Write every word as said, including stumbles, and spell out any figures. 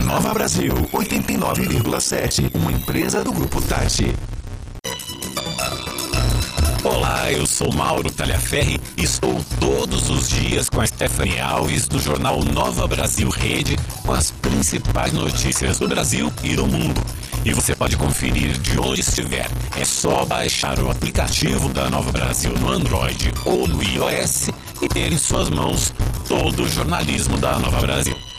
Nova Brasil, oitenta e nove vírgula sete, uma empresa do Grupo Tati. Olá, eu sou Mauro Talhaferri e estou todos os dias com a Stephanie Alves do jornal Nova Brasil Rede com as principais notícias do Brasil e do mundo. E você pode conferir de onde estiver. É só baixar o aplicativo da Nova Brasil no Android ou no iOS e ter em suas mãos todo o jornalismo da Nova Brasil.